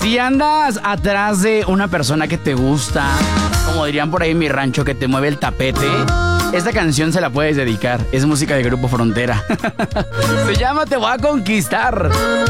Si andas atrás de una persona que te gusta, como dirían por ahí en mi rancho, que te mueve el tapete, esta canción se la puedes dedicar. Es música de Grupo Frontera. Se llama Te Voy a Conquistar.